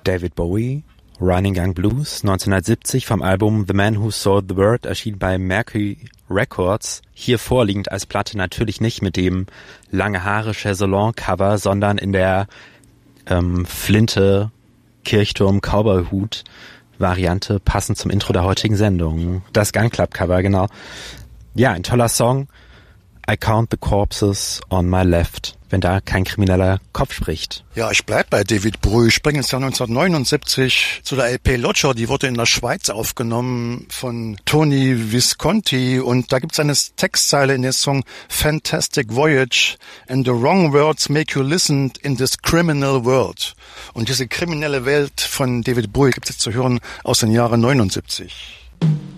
David Bowie, Running Young Blues, 1970 vom Album The Man Who Saw the World, erschien bei Mercury Records. Hier vorliegend als Platte natürlich nicht mit dem lange Haare Chaiselon-Cover, sondern in der Flinte Kirchturm Cowboy-Hut Variante, passend zum Intro der heutigen Sendung. Das Gun Club Cover, genau. Ja, ein toller Song. I count the corpses on my left, wenn da kein krimineller Kopf spricht. Ja, ich bleib bei David Bowie. Ich springe ins Jahr 1979 zu der LP Lodger. Die wurde in der Schweiz aufgenommen von Tony Visconti. Und da gibt's eine Textzeile in dem Song Fantastic Voyage and the wrong words make you listen in this criminal world. Und diese kriminelle Welt von David Bowie gibt's jetzt zu hören aus den Jahren 79.